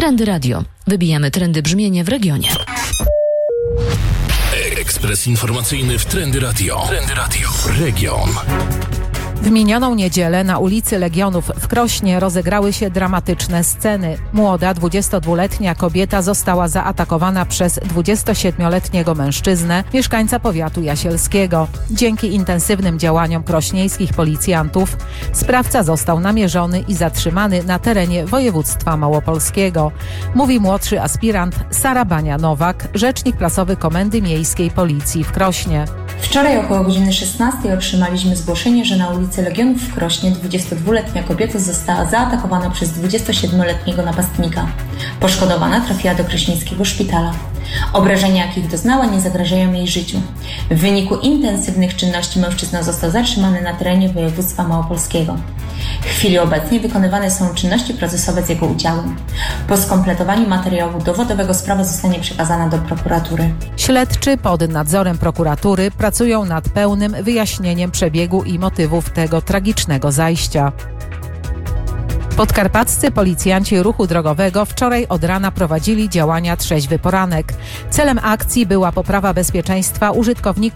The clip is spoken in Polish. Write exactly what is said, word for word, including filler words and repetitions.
Trendy Radio. Wybijamy trendy brzmienie w regionie. Ekspres informacyjny w Trendy Radio. Trendy Radio. Region. W minioną niedzielę na ulicy Legionów w Krośnie rozegrały się dramatyczne sceny. Młoda, dwudziestodwuletnia kobieta została zaatakowana przez dwudziestosiedmioletniego mężczyznę, mieszkańca powiatu jasielskiego. Dzięki intensywnym działaniom krośnieńskich policjantów sprawca został namierzony i zatrzymany na terenie województwa małopolskiego. Mówi młodszy aspirant Sara Bania-Nowak, rzecznik prasowy Komendy Miejskiej Policji w Krośnie. Wczoraj około godziny szesnastej otrzymaliśmy zgłoszenie, że na ulicy Legionów w Krośnie dwudziestodwuletnia kobieta została zaatakowana przez dwudziestosiedmioletniego napastnika. Poszkodowana trafiła do krośnieńskiego szpitala. Obrażenia, jakich doznała, nie zagrażają jej życiu. W wyniku intensywnych czynności mężczyzna został zatrzymany na terenie województwa małopolskiego. W chwili obecnej wykonywane są czynności procesowe z jego udziałem. Po skompletowaniu materiału dowodowego sprawa zostanie przekazana do prokuratury. Śledczy pod nadzorem prokuratury pracują nad pełnym wyjaśnieniem przebiegu i motywów tego tragicznego zajścia. Podkarpaccy policjanci ruchu drogowego wczoraj od rana prowadzili działania Trzeźwy Poranek. Celem akcji była poprawa bezpieczeństwa użytkowników